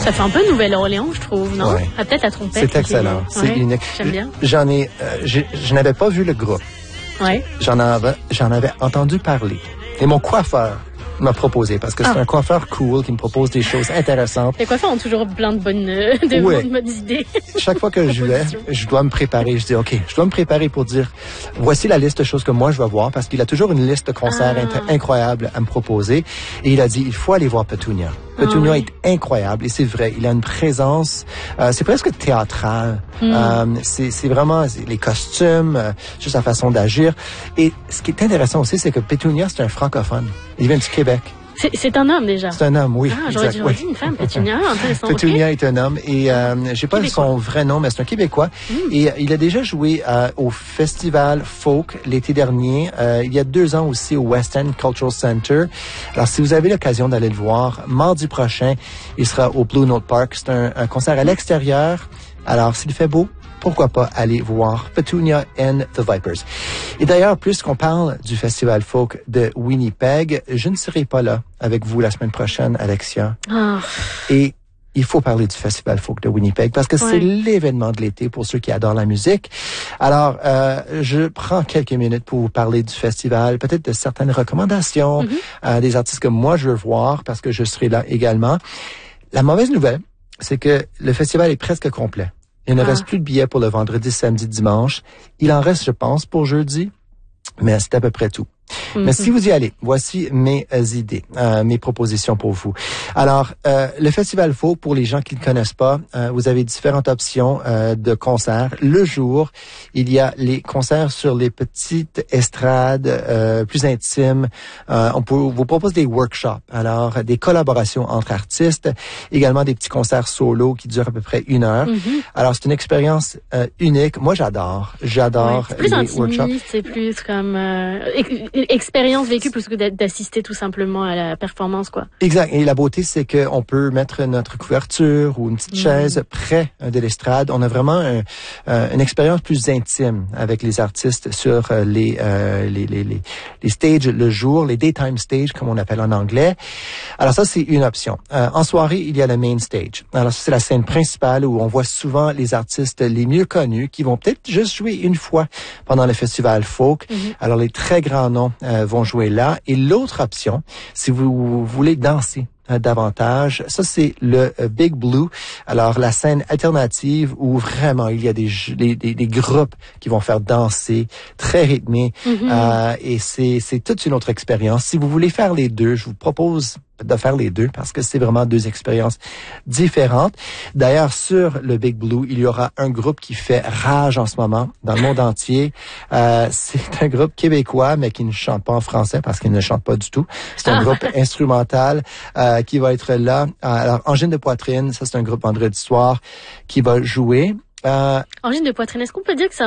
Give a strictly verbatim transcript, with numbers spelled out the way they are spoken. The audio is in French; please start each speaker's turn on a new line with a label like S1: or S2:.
S1: Ça fait un peu Nouvelle-Orléans, je trouve, non?
S2: Ouais.
S1: Ah, peut-être la trompette.
S2: C'est excellent.
S1: Qui...
S2: C'est
S1: ouais,
S2: unique.
S1: J'aime bien.
S2: J'en ai, euh, j'ai, je n'avais pas vu le groupe.
S1: Ouais.
S2: J'en avais, j'en avais entendu parler. Et mon coiffeur m'a proposé, parce que c'est ah. un coiffeur cool qui me propose des choses intéressantes.
S1: Les coiffeurs ont toujours plein de bonnes, de
S2: oui.
S1: bonnes idées.
S2: Chaque fois que je vais, je dois me préparer. Je dis, OK, je dois me préparer pour dire, voici la liste de choses que moi je vais voir, parce qu'il a toujours une liste de concerts ah. inter- incroyables à me proposer. Et il a dit, il faut aller voir Petunia. Petunia ah, oui. est incroyable, et c'est vrai, il a une présence, euh, c'est presque théâtral. Mm. Euh, c'est, c'est vraiment les costumes, euh, juste sa façon d'agir. Et ce qui est intéressant aussi, c'est que Petunia, c'est un francophone. Il vient du Québec.
S1: C'est, c'est un homme déjà.
S2: C'est un homme, oui.
S1: Ah, j'aurais dit, oui. une femme, Petunia, intéressant.
S2: Petunia
S1: okay.
S2: est un homme et euh, j'ai pas Québécois. Son vrai nom, mais c'est un Québécois. Mm. Et euh, il a déjà joué euh, au Festival Folk l'été dernier. Euh, il y a deux ans aussi au West End Cultural Center. Alors, si vous avez l'occasion d'aller le voir, mardi prochain, il sera au Blue Note Park. C'est un, un concert à l'extérieur. Alors, s'il fait beau, pourquoi pas aller voir Petunia and the Vipers. Et d'ailleurs, puisqu'on parle du Festival Folk de Winnipeg, je ne serai pas là avec vous la semaine prochaine, Alexia.
S1: Oh.
S2: Et il faut parler du Festival Folk de Winnipeg parce que ouais. c'est l'événement de l'été pour ceux qui adorent la musique. Alors, euh, je prends quelques minutes pour vous parler du festival, peut-être de certaines recommandations, mm-hmm. euh, des artistes que moi je veux voir parce que je serai là également. La mauvaise nouvelle, c'est que le festival est presque complet. Il ne ah. reste plus de billets pour le vendredi, samedi, dimanche. Il en reste, je pense, pour jeudi, mais c'est à peu près tout. Mm-hmm. Mais si vous y allez, voici mes euh, idées, euh, mes propositions pour vous. Alors, euh, le Festival Folk, pour les gens qui ne le connaissent pas, euh, vous avez différentes options euh, de concerts. Le jour, il y a les concerts sur les petites estrades euh, plus intimes. Euh, on peut, vous propose des workshops, alors des collaborations entre artistes, également des petits concerts solo qui durent à peu près une heure. Mm-hmm. Alors, c'est une expérience euh, unique. Moi, j'adore, j'adore
S1: ouais, c'est plus
S2: les
S1: intimiste,
S2: workshops.
S1: C'est plus comme euh, expérience vécue plus que d'assister tout simplement à la performance, quoi.
S2: Exact. Et la beauté, c'est qu'on peut mettre notre couverture ou une petite mmh. chaise près de l'estrade. On a vraiment un, euh, une expérience plus intime avec les artistes sur les, euh, les, les, les, les stages le jour, les daytime stages, comme on appelle en anglais. Alors ça, c'est une option. Euh, en soirée, il y a le main stage. Alors ça, c'est la scène principale où on voit souvent les artistes les mieux connus qui vont peut-être juste jouer une fois pendant le festival folk. Mmh. Alors les très grands noms Euh, vont jouer là. Et l'autre option, si vous voulez danser euh, davantage, ça c'est le euh, Big Blue. Alors la scène alternative où vraiment il y a des, des, des, des groupes qui vont faire danser, très rythmés. Mm-hmm. Euh, et c'est, c'est toute une autre expérience. Si vous voulez faire les deux, je vous propose de faire les deux parce que c'est vraiment deux expériences différentes. D'ailleurs, sur le Big Blue, il y aura un groupe qui fait rage en ce moment dans le monde entier. Euh, c'est un groupe québécois, mais qui ne chante pas en français parce qu'il ne chante pas du tout. C'est un ah. groupe instrumental euh, qui va être là. Alors, Angine de Poitrine, ça c'est un groupe vendredi soir qui va jouer. Euh,
S1: Angine de Poitrine, est-ce qu'on peut dire que c'est